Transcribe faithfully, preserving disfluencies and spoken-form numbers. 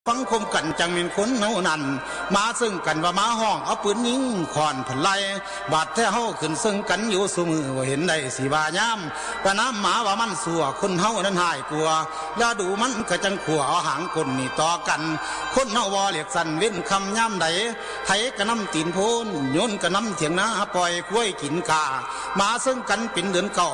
ฟังคมกันจังเป็นคนเฮานั่นมาซึ่งกันว่ามาห้องเอาปืนยิงขอนผันไล่บาดแท้เฮาขึ้นซึ่งกันอยู่ซุมือว่าเห็นได้สิว่ายามแต่น้ำหมาว่ามันสัวคนเฮานั้นหายกลัวแล้วดูมันก็จังขัวเอาหางคนนี่ต่อกันคนเฮาบ่เรียกสั่นเว้นคำย่ำใดไถก็น้ำตีนโพนโยนก็น้ำเถียงนาปล่อยกล้วยกินกามาซึ่งกันเป็นเดือนเก่า